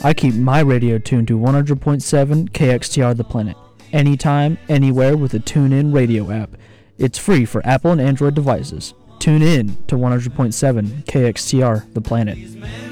I keep my radio tuned to 100.7 KXTR The Planet, anytime, anywhere with the TuneIn radio app. It's free for Apple and Android devices. Tune in to 100.7 KXTR The Planet.